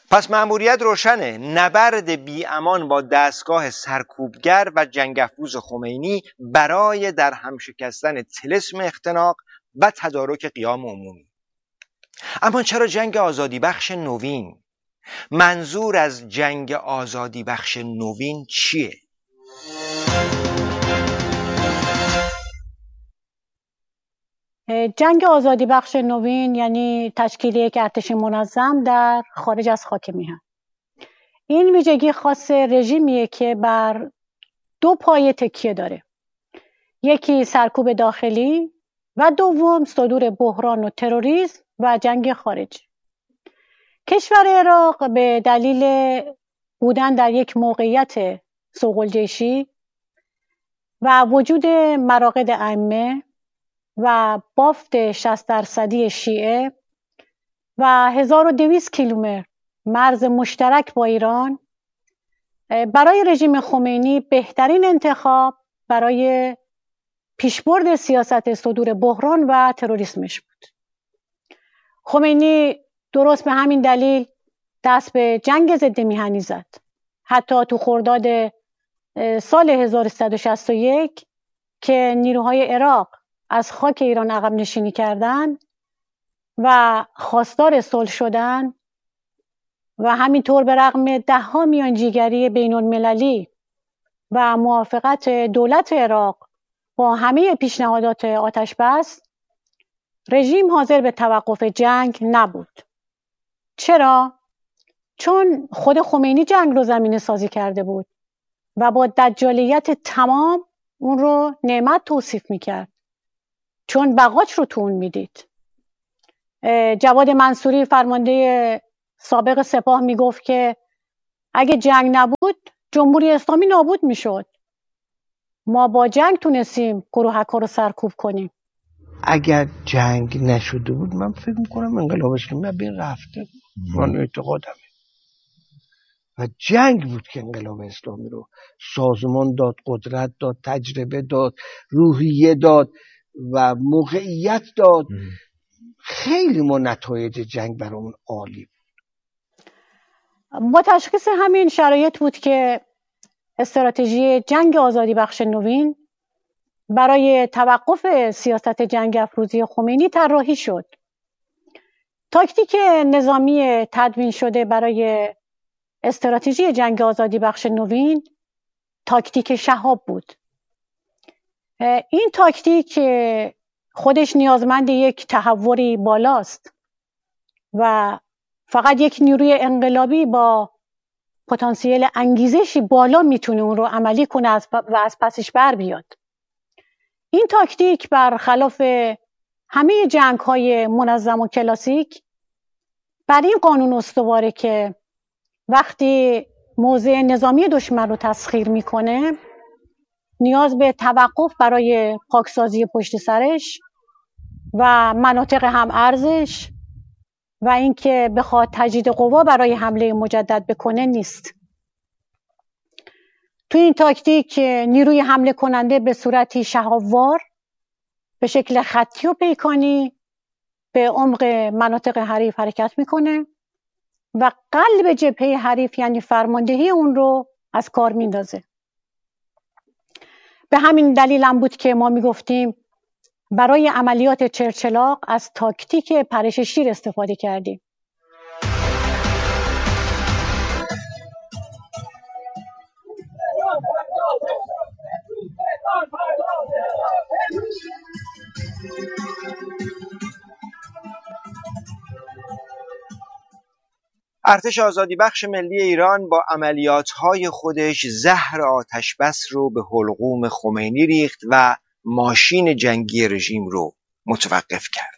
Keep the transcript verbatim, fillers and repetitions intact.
پس مأموریت روشنه، نبرد بی امان با دستگاه سرکوبگر و جنگ افروز خمینی برای در هم شکستن طلسم اختناق و تدارک قیام عمومی. اما چرا جنگ آزادی بخش نوین؟ منظور از جنگ آزادی بخش نوین چیه؟ جنگ آزادی بخش نوین یعنی تشکیل یک ارتش منظم در خارج از خاک میهن. این ویژگی خاص رژیمیه که بر دو پایه تکیه داره. یکی سرکوب داخلی و دوم صدور بحران و تروریسم و جنگ خارجی. کشور عراق به دلیل بودن در یک موقعیت صقلجیشی و وجود مراقد ائمه و بافت شصت درصدی شیعه و هزار و دویست کیلومتر مرز مشترک با ایران، برای رژیم خمینی بهترین انتخاب برای پیشبرد سیاست صدور بحران و تروریسمش بود. خمینی درست به همین دلیل دست به جنگ ضد میهنی زد. حتی تو خرداد سال هزار و سیصد و شصت و یک که نیروهای عراق از خاک ایران عقب نشینی کردند و خواستار صلح شدند و همینطور به رغم ده ها میانجیگری بین المللی و موافقت دولت عراق با همه پیشنهادات آتش بس، رژیم حاضر به توقف جنگ نبود. چرا؟ چون خود خمینی جنگ رو زمینه سازی کرده بود و با دجالیت تمام اون رو نعمت توصیف میکرد، چون بقاش رو تو اون میدید. جواد منصوری فرمانده سابق سپاه میگفت که اگه جنگ نبود جمهوری اسلامی نابود میشد. ما با جنگ تونستیم گروهک ها رو سرکوب کنیم. اگر جنگ نشده بود من فکر میکنم انقلاب اسلامی بین رفته بود. من اعتقادمه. و جنگ بود که انقلاب اسلامی رو سازمان داد، قدرت داد، تجربه داد، روحیه داد و موقعیت داد. ام. خیلی ما نتایج جنگ برامون عالی بود. با تشخیص همین شرایط بود که استراتژی جنگ آزادی بخش نوین برای توقف سیاست جنگ افروزی خمینی طراحی شد. تاکتیک نظامی تدوین شده برای استراتژی جنگ آزادی بخش نوین تاکتیک شهاب بود. این تاکتیک خودش نیازمند یک تحوری بالاست و فقط یک نیروی انقلابی با پتانسیل انگیزشی بالا میتونه اون رو عملی کنه و از پسش بر بیاد. این تاکتیک برخلاف همه جنگ‌های منظم و کلاسیک بر این قانون استواره که وقتی موضع نظامی دشمن رو تسخیر میکنه نیاز به توقف برای پاکسازی پشت سرش و مناطق هم ارزش و اینکه بخواد تجدید قوا برای حمله مجدد بکنه نیست. تو این تاکتیک نیروی حمله کننده به صورتی شهابوار به شکل خطی و پیکانی به عمق مناطق حریف حرکت میکنه و قلب جبهه حریف یعنی فرماندهی اون رو از کار میندازه. به همین دلیل هم بود که ما میگفتیم برای عملیات چرچلاق از تاکتیک پرش شیر استفاده کردیم. ارتش آزادی بخش ملی ایران با عملیات‌های خودش زهر آتش بس رو به حلقوم خمینی ریخت و ماشین جنگی رژیم رو متوقف کرد.